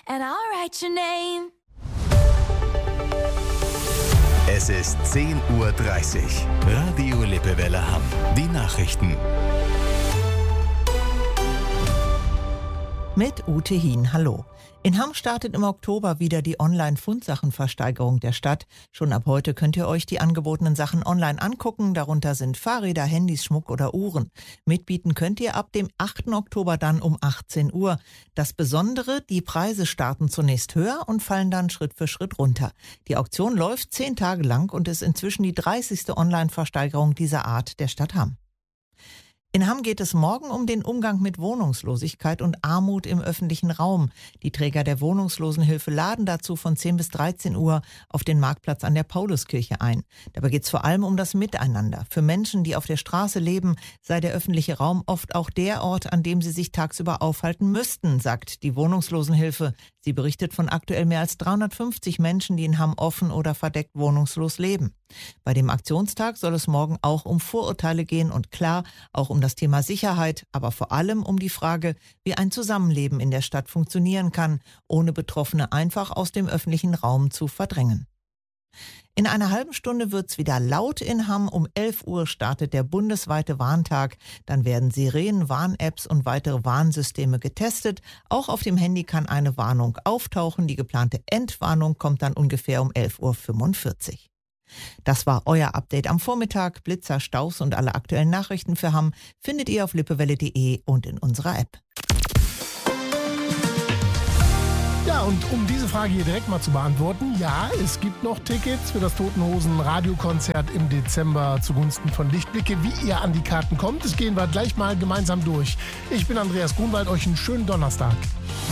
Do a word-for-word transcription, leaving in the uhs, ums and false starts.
and I'll write your name. Es ist zehn Uhr dreißig. Radio Lippewelle Hamm. Die Nachrichten. Mit Ute Hien, hallo. In Hamm startet im Oktober wieder die Online-Fundsachenversteigerung der Stadt. Schon ab heute könnt ihr euch die angebotenen Sachen online angucken. Darunter sind Fahrräder, Handys, Schmuck oder Uhren. Mitbieten könnt ihr ab dem achten Oktober dann um achtzehn Uhr. Das Besondere, die Preise starten zunächst höher und fallen dann Schritt für Schritt runter. Die Auktion läuft zehn Tage lang und ist inzwischen die dreißigste Online-Versteigerung dieser Art der Stadt Hamm. In Hamm geht es morgen um den Umgang mit Wohnungslosigkeit und Armut im öffentlichen Raum. Die Träger der Wohnungslosenhilfe laden dazu von zehn bis dreizehn Uhr auf den Marktplatz an der Pauluskirche ein. Dabei geht es vor allem um das Miteinander. Für Menschen, die auf der Straße leben, sei der öffentliche Raum oft auch der Ort, an dem sie sich tagsüber aufhalten müssten, sagt die Wohnungslosenhilfe. Sie berichtet von aktuell mehr als dreihundertfünfzig Menschen, die in Hamm offen oder verdeckt wohnungslos leben. Bei dem Aktionstag soll es morgen auch um Vorurteile gehen und klar auch um das Thema Sicherheit, aber vor allem um die Frage, wie ein Zusammenleben in der Stadt funktionieren kann, ohne Betroffene einfach aus dem öffentlichen Raum zu verdrängen. In einer halben Stunde wird's wieder laut in Hamm. Um elf Uhr startet der bundesweite Warntag. Dann werden Sirenen, Warn-Apps und weitere Warnsysteme getestet. Auch auf dem Handy kann eine Warnung auftauchen. Die geplante Endwarnung kommt dann ungefähr um elf Uhr fünfundvierzig. Das war euer Update am Vormittag. Blitzer, Staus und alle aktuellen Nachrichten für Hamm findet ihr auf lippewelle punkt de und in unserer App. Ja, und um diese Frage hier direkt mal zu beantworten, ja, es gibt noch Tickets für das Toten Hosen Radiokonzert im Dezember zugunsten von Lichtblicke. Wie ihr an die Karten kommt, das gehen wir gleich mal gemeinsam durch. Ich bin Andreas Grunwald, euch einen schönen Donnerstag.